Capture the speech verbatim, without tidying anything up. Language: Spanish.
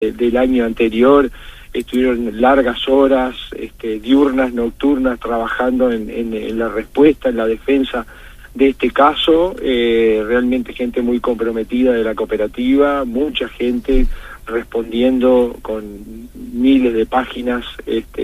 del año anterior, estuvieron largas horas, este, diurnas, nocturnas, trabajando en, en, en la respuesta, en la defensa de este caso. Eh, realmente gente muy comprometida de la cooperativa, mucha gente respondiendo con miles de páginas, este,